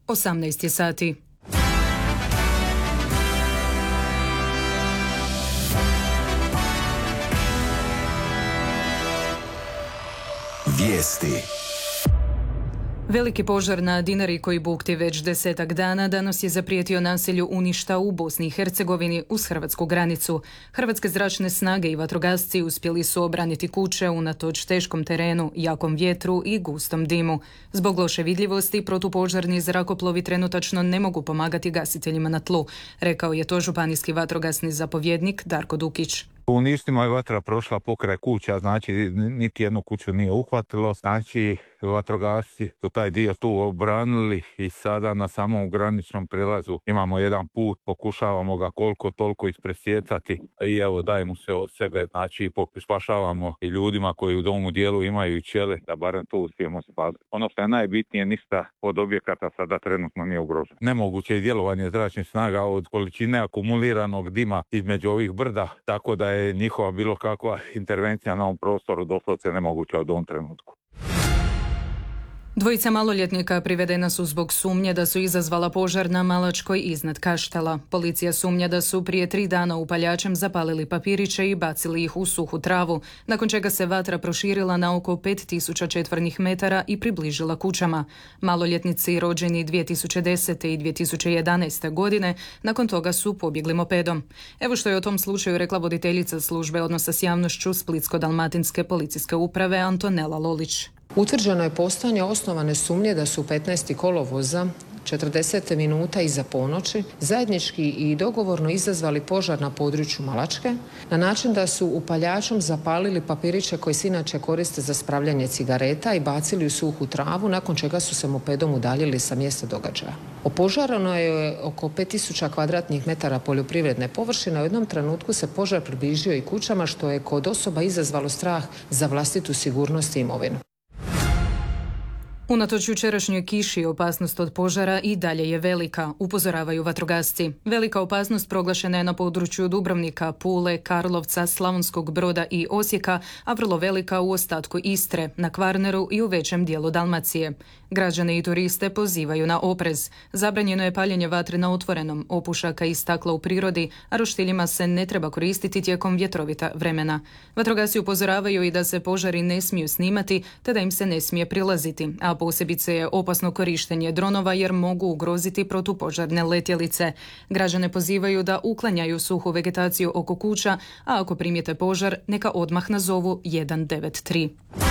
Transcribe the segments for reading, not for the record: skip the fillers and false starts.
18 je sati. Vijesti. Veliki požar na Dinari koji bukti već 10 dana danas je zaprijetio naselju Uništa u Bosni i Hercegovini uz hrvatsku granicu. Hrvatske zračne snage i vatrogasci uspjeli su obraniti kuće unatoč teškom terenu, jakom vjetru i gustom dimu. Zbog loše vidljivosti protupožarni zrakoplovi trenutačno ne mogu pomagati gasiteljima na tlu, rekao je to županijski vatrogasni zapovjednik Darko Dukić. U Ništima je vatra prošla pokraj kuća, znači niti jednu kuću nije uhvatilo, znači vatrogasci su taj dio tu obranili i sada na samom graničnom prelazu imamo jedan put, pokušavamo ga koliko toliko ispresjecati i evo dajemo se od sebe, znači spašavamo i ljudima koji u domu dijelu imaju i ćele, da barem to uspijemo spasiti. Ono što je najbitnije, ništa od objekata sada trenutno nije ugroženo. Nemoguće je djelovanje zračnih snaga od količine akumuliranog dima između ovih brda, tako da je njihova bilo kakva intervencija na ovom prostoru doslovce nemoguća od ovom trenutku. Dvojica maloljetnika privedena su zbog sumnje da su izazvala požar na Malačkoj iznad Kaštela. Policija sumnja da su prije 3 dana upaljačem zapalili papiriće i bacili ih u suhu travu, nakon čega se vatra proširila na oko 5000 četvornih metara i približila kućama. Maloljetnici rođeni 2010. i 2011. godine nakon toga su pobjegli mopedom. Evo što je o tom slučaju rekla voditeljica službe odnosa s javnošću Splitsko-dalmatinske policijske uprave Antonela Lolić. Utvrđeno je postojanje osnovane sumnje da su 15. kolovoza 40 minuta iza ponoći zajednički i dogovorno izazvali požar na području Malačke na način da su upaljačom zapalili papiriće koji se inače koriste za spravljanje cigareta i bacili u suhu travu, nakon čega su se mopedom udaljili sa mjesta događaja. Opožareno je oko 5000 kvadratnih metara poljoprivredne površine. U jednom trenutku se požar približio i kućama, što je kod osoba izazvalo strah za vlastitu sigurnost i imovinu. Unatoč jučerašnjoj kiši opasnost od požara i dalje je velika, upozoravaju vatrogasci. Velika opasnost proglašena je na području Dubrovnika, Pule, Karlovca, Slavonskog Broda i Osijeka, a vrlo velika u ostatku Istre, na Kvarneru i u većem dijelu Dalmacije. Građane i turiste pozivaju na oprez. Zabranjeno je paljenje vatre na otvorenom, opušaka i stakla u prirodi, a roštiljima se ne treba koristiti tijekom vjetrovita vremena. Vatrogasci upozoravaju i da se požari ne smiju snimati, te da im se ne smije prilaziti, a posebice je opasno korištenje dronova jer mogu ugroziti protupožarne letjelice. Građane pozivaju da uklanjaju suhu vegetaciju oko kuća, a ako primijete požar, neka odmah nazovu 193.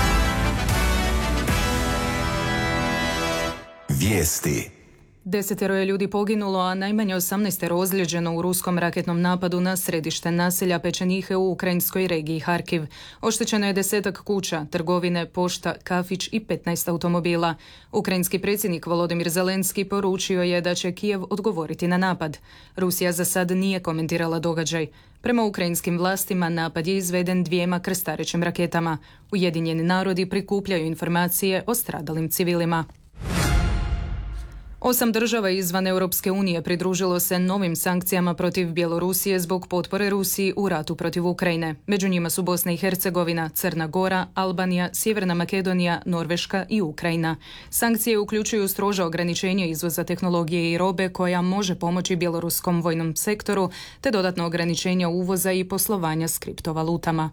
Vijesti. 10 je ljudi poginulo, a najmanje 18 ozlijeđeno u ruskom raketnom napadu na središte naselja Pečenihe u ukrajinskoj regiji Harkiv. Oštećeno je 10 kuća, trgovine, pošta, kafić i 15 automobila. Ukrajinski predsjednik Volodimir Zelenski poručio je da će Kijev odgovoriti na napad. Rusija za sad nije komentirala događaj. Prema ukrajinskim vlastima napad je izveden 2 krstarećim raketama. Ujedinjeni narodi prikupljaju informacije o stradalim civilima. 8 država izvan Europske unije pridružilo se novim sankcijama protiv Bjelorusije zbog potpore Rusiji u ratu protiv Ukrajine. Među njima su Bosna i Hercegovina, Crna Gora, Albanija, Sjeverna Makedonija, Norveška i Ukrajina. Sankcije uključuju stroža ograničenja izvoza tehnologije i robe koja može pomoći bjeloruskom vojnom sektoru, te dodatno ograničenja uvoza i poslovanja s kriptovalutama.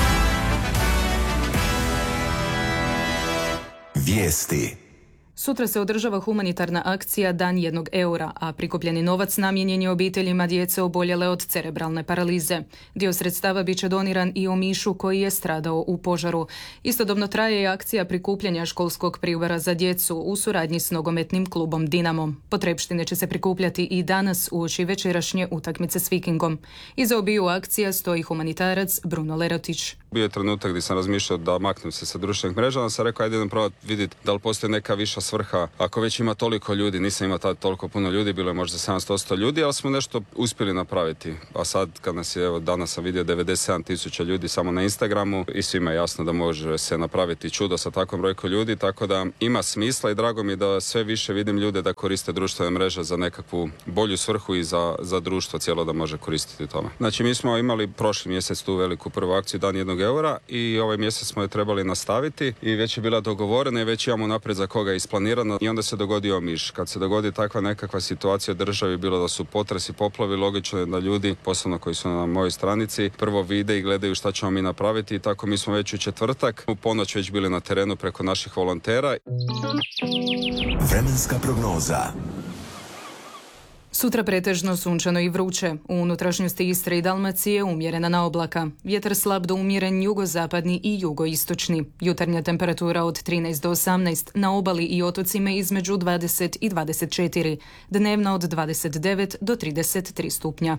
Vijesti. Sutra se održava humanitarna akcija Dan 1 eura, a prikupljeni novac namijenjen je obiteljima djece oboljele od cerebralne paralize. Dio sredstava bit će doniran i Omišu koji je stradao u požaru. Istodobno traje i akcija prikupljanja školskog pribora za djecu u suradnji s nogometnim klubom Dinamo. Potrepštine će se prikupljati i danas uoči večerašnje utakmice s Vikingom. Iza obiju akcija stoji humanitarac Bruno Lerotić. Bio je trenutak gdje sam razmišljao da maknem se sa društvenih mreža, ali sam rekao ajde idem probati vidjeti da li postoji neka viša svrha. Ako već ima toliko ljudi, nisam imao tada toliko puno ljudi, bilo je možda 700 ljudi, ali smo nešto uspjeli napraviti. A sad kad nas je, evo danas sam vidio 97.000 ljudi samo na Instagramu i svima je jasno da može se napraviti čudo sa takvom brojkom ljudi, tako da ima smisla i drago mi je da sve više vidim ljude da koriste društvene mreže za nekakvu bolju svrhu i za društvo cijelo da može koristiti tome. Znači mi smo imali prošli mjesec tu veliku prvu akciju Dan 1 eura i ovaj mjesec smo je trebali nastaviti i već je bila dogovorena i već imamo naprijed za koga isplatiti isplanirano i onda se dogodio miš. Kad se dogodi takva nekakva situacija u državi, bilo da su potresi, poplavi, logično je da ljudi, posebno koji su na mojoj stranici, prvo vide i gledaju šta ćemo mi napraviti i tako mi smo već u četvrtak u ponoć već bili na terenu preko naših volontera. Vremenska prognoza. Sutra pretežno sunčano i vruće. U unutrašnjosti Istre i Dalmacije umjerena na oblaka. Vjetar slab do umjeren jugozapadni i jugoistočni. Jutarnja temperatura od 13 do 18, na obali i otocima između 20 i 24. Dnevna od 29 do 33 stupnja.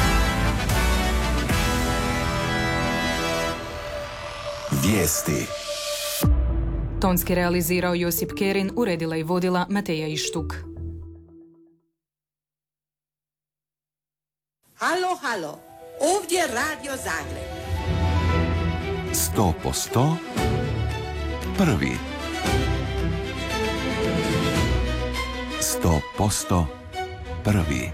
Vijesti. Tonski realizirao Josip Kerin, uredila i vodila Mateja Ištuk. Halo, halo, ovdje Radio Zagreb. 100% prvi. 100% prvi.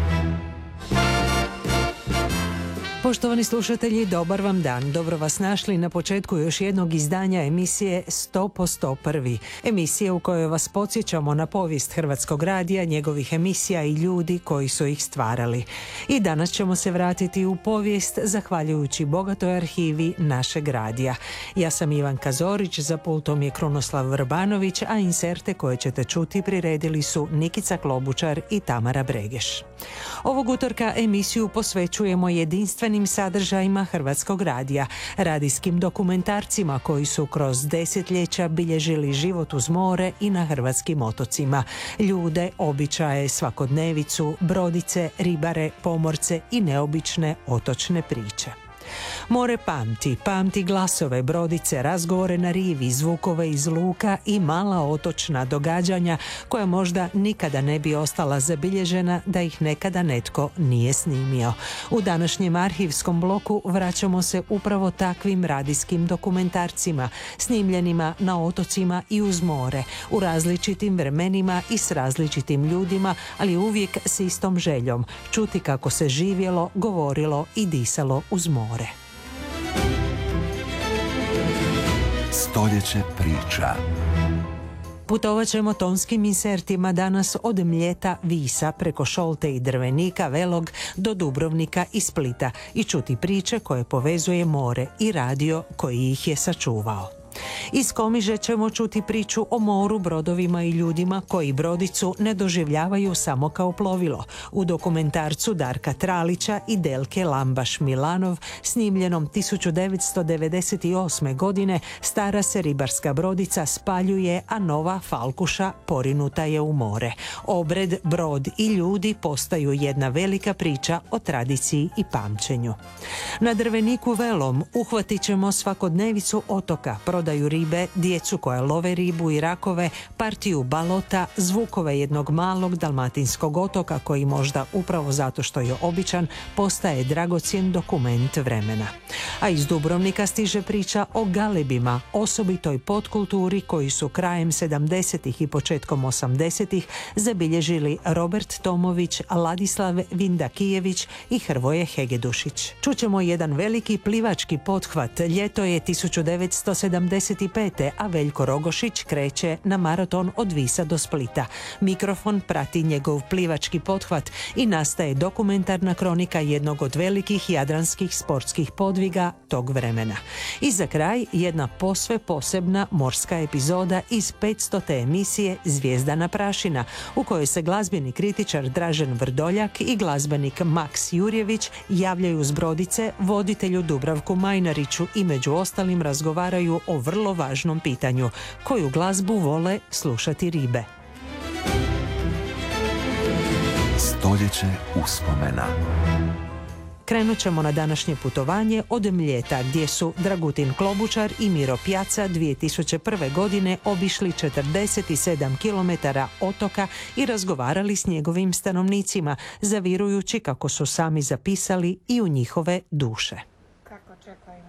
Poštovani slušatelji, dobar vam dan. Dobro vas našli na početku još jednog izdanja emisije 100% prvi. Emisije u kojoj vas podsjećamo na povijest Hrvatskog radija, njegovih emisija i ljudi koji su ih stvarali. I danas ćemo se vratiti u povijest zahvaljujući bogatoj arhivi našeg radija. Ja sam Ivanka Zorić, za pultom je Krunoslav Vrbanović, a inserte koje ćete čuti priredili su Nikica Klobučar i Tamara Bregeš. Ovog utorka emisiju posvećujemo jedinstvenim sadržajima Hrvatskog radija, radijskim dokumentarcima koji su kroz desetljeća bilježili život uz more i na hrvatskim otocima, ljude, običaje, svakodnevicu, brodice, ribare, pomorce i neobične otočne priče. More pamti glasove brodice, razgovore na rivi, zvukove iz luka i mala otočna događanja koja možda nikada ne bi ostala zabilježena da ih nekada netko nije snimio. U današnjem arhivskom bloku vraćamo se upravo takvim radijskim dokumentarcima, snimljenima na otocima i uz more, u različitim vremenima i s različitim ljudima, ali uvijek s istom željom, čuti kako se živjelo, govorilo i disalo uz more. Stoljeće priča. Putovat ćemo tonskim insertima danas od Mljeta, Visa, preko Šolte i Drvenika, Velog do Dubrovnika i Splita i čuti priče koje povezuje more i radio koji ih je sačuvao. Iz Komiže ćemo čuti priču o moru, brodovima i ljudima koji brodicu ne doživljavaju samo kao plovilo. U dokumentarcu Darka Tralića i Delke Lambaš-Milanov, snimljenom 1998. godine, stara se ribarska brodica spaljuje, a nova falkuša porinuta je u more. Obred, brod i ljudi postaju jedna velika priča o tradiciji i pamćenju. Na Drveniku Velom uhvatit ćemo svakodnevicu otoka, prodaju ribe, djecu koja love ribu i rakove, partiju balota, zvukove jednog malog dalmatinskog otoka koji možda upravo zato što je običan postaje dragocjen dokument vremena. A iz Dubrovnika stiže priča o galebima, osobitoj podkulturi koji su krajem 70. i početkom 80. zabilježili Robert Tomović, Ladislav Vindakijević i Hrvoje Hegedušić. Čućemo jedan veliki plivački pothvat. Ljeto je 1975. a Veljko Rogošić kreće na maraton od Visa do Splita. Mikrofon prati njegov plivački pothvat i nastaje dokumentarna kronika jednog od velikih jadranskih sportskih podviga tog vremena. I za kraj jedna posve posebna morska epizoda iz 500. emisije Zvijezdana prašina, u kojoj se glazbeni kritičar Dražen Vrdoljak i glazbenik Maks Jurjević javljaju s brodice voditelju Dubravku Majnariću i među ostalim razgovaraju o vrlo važnom pitanju: koju glazbu vole slušati ribe. Stoljeće uspomena. Krenut ćemo na današnje putovanje od Mljeta, gdje su Dragutin Klobučar i Miro Pjaca 2001. godine obišli 47 km otoka i razgovarali s njegovim stanovnicima, zavirujući, kako su sami zapisali, i u njihove duše. Kako čekaju